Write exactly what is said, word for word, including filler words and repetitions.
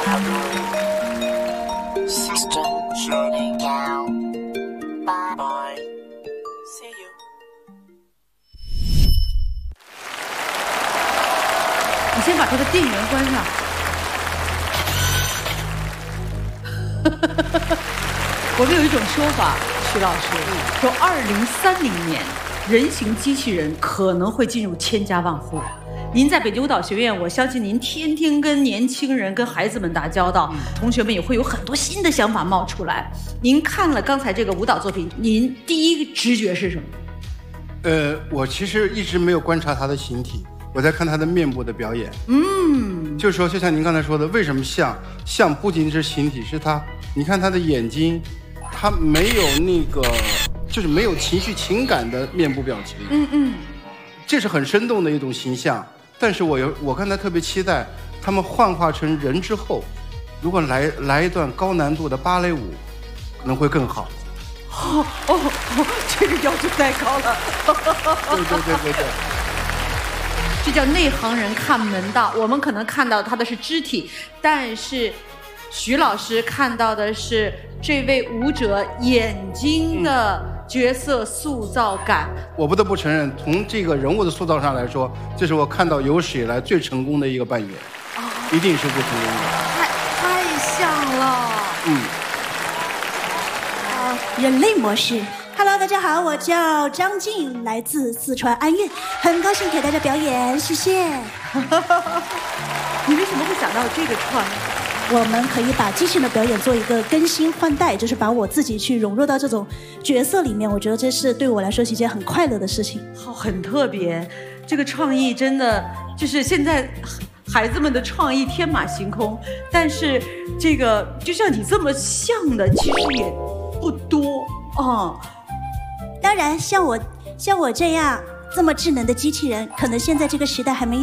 System shutting down. Bye bye. See you. 你先把他的电源关上。我们有一种说法，徐老师说，二零三零年人形机器人可能会进入千家万户。您在北京舞蹈学院，我相信您天天跟年轻人、跟孩子们打交道，同学们也会有很多新的想法冒出来。您看了刚才这个舞蹈作品，您第一个直觉是什么？ 呃，我其实一直没有观察他的形体，我在看他的面部的表演。嗯，就是说，就像您刚才说的，为什么像像不仅是形体，是他，你看他的眼睛，他没有那个，就是没有情绪情感的面部表情。嗯嗯，这是很生动的一种形象。但是我有，我刚才特别期待他们幻化成人之后，如果来来一段高难度的芭蕾舞，可能会更好。 哦哦哦，这个要求太高了。 对对对对对。 这叫内行人看门道。我们可能看到他的是肢体，但是徐老师看到的是这位舞者眼睛的角色塑造感。嗯、 我不得不承认，从这个人物的塑造上来说，这是我看到有史以来最成功的一个扮演，哦、一定是最成功的。 太太像了。嗯。 呃，人类模式。Hello， 大家好，我叫张静，来自四川安岳，很高兴给大家表演，谢谢。 你为什么会想到这个创意？ 我们可以把机器人的表演做一个更新换代，就是把我自己去融入到这种角色里面，我觉得这是对我来说是一件很快乐的事情。 好，很特别，这个创意真的就是现在孩子们的创意天马行空，但是这个就像你这么像的，其实也不多啊。嗯， 当然，像我像我这样这么智能的机器人，可能现在这个时代还没有。